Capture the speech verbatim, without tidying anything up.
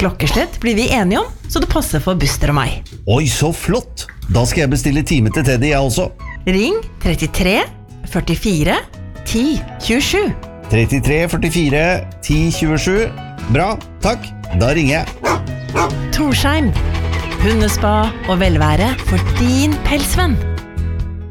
klokkeslett blir vi enige om, så det passer for Buster og meg. Oi, så flott! Da skal jeg bestille time til Teddy, jeg også. Ring trettitre førtifire ti tjuesju. trettitre førtifire ti tjuesju. Bra, takk. Da ringer jeg. Torsheim, hundespa og velvære for din pelsvenn.